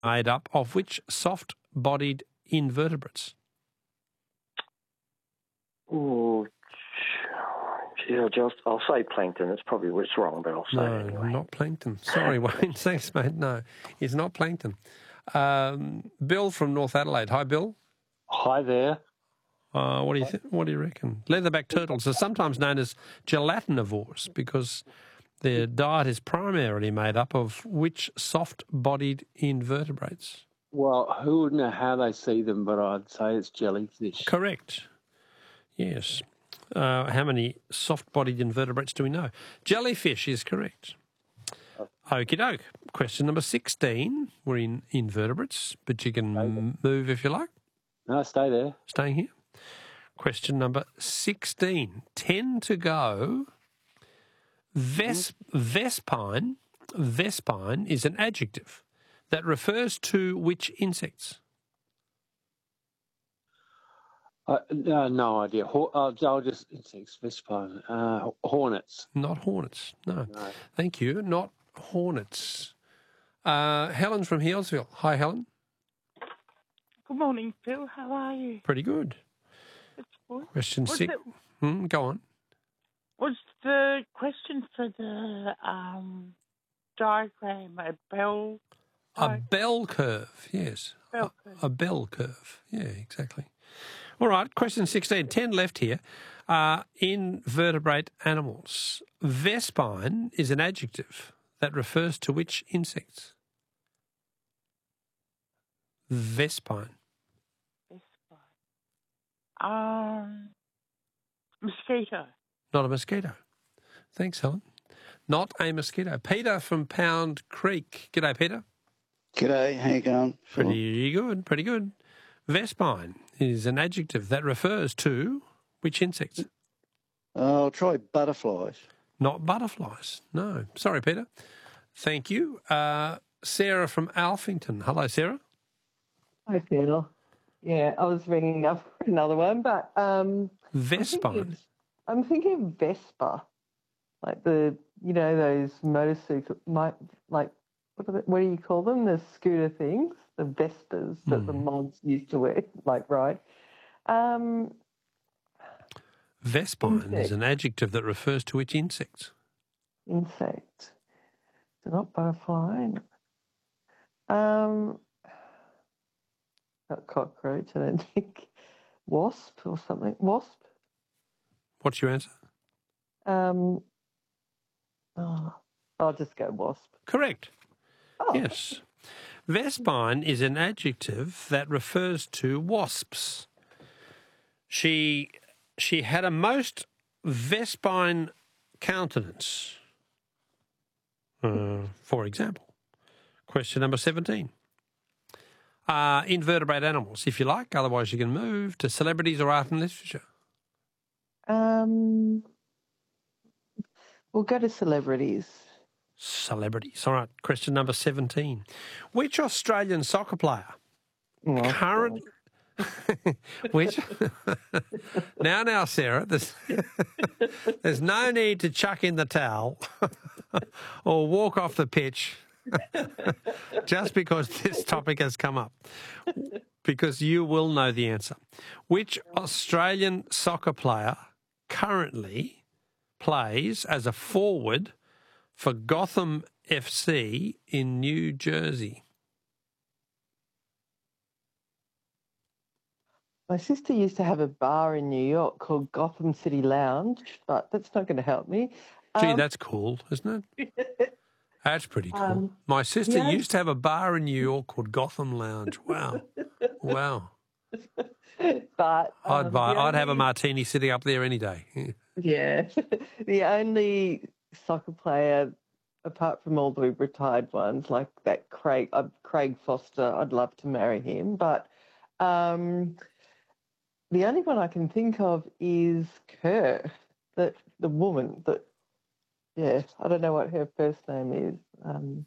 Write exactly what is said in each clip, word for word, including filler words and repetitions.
made up of which soft-bodied invertebrates? Oh, gee, I'll just, I'll say plankton. It's probably it's wrong, but I'll say No, it anyway. not plankton. Sorry, Wayne. Thanks, mate. No, it's not plankton. Um, Bill from North Adelaide. Hi, Bill. Hi there. Uh, what do you th- What do you reckon? Leatherback turtles are sometimes known as gelatinivores because their diet is primarily made up of which soft-bodied invertebrates? Well, who would know how they see them, but I'd say it's jellyfish. Correct. Yes. Uh, how many soft-bodied invertebrates do we know? Jellyfish is correct. Okie doke. Question number sixteen. We're in invertebrates, but you can m- move if you like. No, stay there. Staying here. Question number sixteen. Ten to go. Ves- Vespine, Vespine is an adjective that refers to which insects? Uh, no, no idea. Ho- uh, I'll just insects, vespine, uh, hornets. Not hornets. No. No. Thank you. Not hornets. Uh, Helen from Healesville. Hi, Helen. Good morning, Phil. How are you? Pretty good. That's good. Question Was six. it- Hmm, go on. Was the question for the um, diagram a bell? A Right. bell curve, yes. Bell A- curve. A, bell curve, yeah, exactly. All right, question sixteen. Ten left here. Uh, invertebrate animals. Vespine is an adjective that refers to which insects? Vespine. Um, mosquito. Not a mosquito. Thanks, Helen. Not a mosquito. Peter from Pound Creek. G'day, Peter. G'day, how you going? Pretty good, pretty good. Vespine is an adjective that refers to which insects? I'll try butterflies. Not butterflies. No. Sorry, Peter. Thank you. Uh, Sarah from Alphington. Hello, Sarah. Hi, Phil. Yeah, I was ringing up for another one, but um, Vespine. I'm thinking, I'm thinking Vespa, like the you know those motorcycle, my, like what are the, what do you call them? The scooter things, the Vespas that the mods used to wear, like right. Um, Vespine is Insect. an adjective that refers to which insects? insect. So not butterfly. Um, not cockroach. I don't think. Wasp or something. Wasp. What's your answer? Um, oh, I'll just go wasp. Correct. Oh. Yes. Vespine is an adjective that refers to wasps. She she had a most vespine countenance. Uh, for example. Question number seventeen. Uh, invertebrate animals, if you like. Otherwise, you can move to celebrities or art and literature. Um, we'll go to celebrities. Celebrities. All right. Question number seventeen. Which Australian soccer player Oh, currently... Which... now, now, Sarah, there's, there's no need to chuck in the towel or walk off the pitch just because this topic has come up, because you will know the answer. Which Australian soccer player currently plays as a forward for Gotham F C in New Jersey? My sister used to have a bar in New York called Gotham City Lounge, but that's not going to help me. Gee, Um, that's cool, isn't it? That's pretty cool. Um, My sister yeah. used to have a bar in New York called Gotham Lounge. Wow. Wow. but I'd um, buy, the I'd have a only- martini sitting up there any day. Yeah, the only soccer player, apart from all the retired ones, like that Craig uh, Craig Foster, I'd love to marry him. But um, the only one I can think of is Kerr, the the woman that. Yeah, I don't know what her first name is. Um,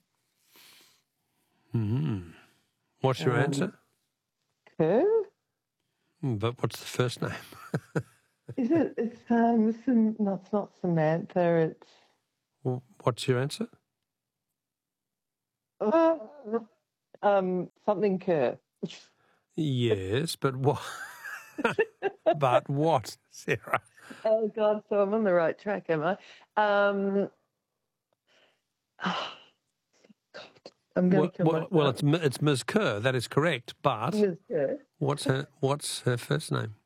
hmm What's your Um, answer? Kerr? Hmm, But what's the first name? Is it? It's um, Sam, no, it's not Samantha. It's Well, what's your answer? uh, um, something Kerr. Yes, but what? But what, Sarah? Oh, God, so I'm on the right track, am I? Um, oh, God, I'm going Well, to kill well, myself. well, it's M- it's Miz Kerr. That is correct. But Miz Kerr. what's her what's her first name?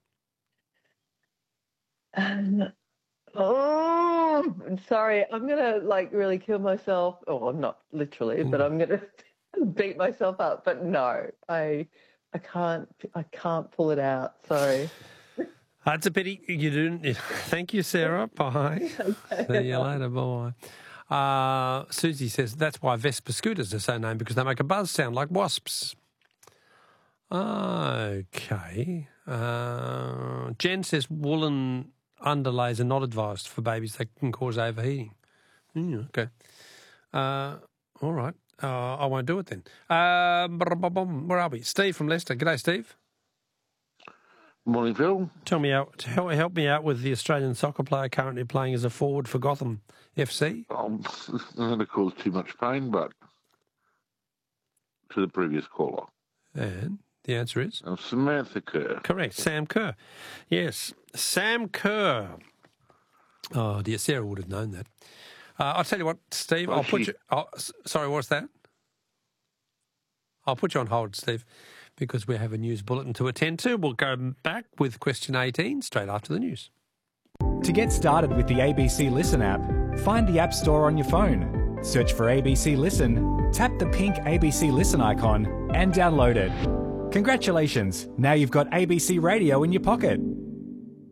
Um, oh, I'm sorry. I'm going to, like, really kill myself. Oh, not literally, but I'm going to beat myself up. But no, I I can't I can't pull it out. Sorry. That's a pity you didn't. Thank you, Sarah. Bye. See you later. Bye. Uh, Susie says that's why Vespa scooters are so named, because they make a buzz sound like wasps. Okay. Uh, Jen says woolen underlays are not advised for babies. They can cause overheating. Mm, okay. Uh, all right. Uh, I won't do it then. Um, where are we? Steve from Leicester. G'day, Steve. Morning, Phil. Tell me out. Help, help me out with the Australian soccer player currently playing as a forward for Gotham F C. Um, I'm going to cause too much pain, but to the previous caller. And the answer is? Uh, Samantha Kerr. Correct. Sam Kerr. Yes. Sam Kerr. Oh, dear. Sarah would have known that. Uh, I'll tell you what, Steve. Well, I'll put she... you... Oh, sorry, what's that? I'll put you on hold, Steve, because we have a news bulletin to attend to. We'll go back with question eighteen straight after the news. To get started with the A B C Listen app, find the App Store on your phone, search for A B C Listen, tap the pink A B C Listen icon and download it. Congratulations, now you've got A B C Radio in your pocket.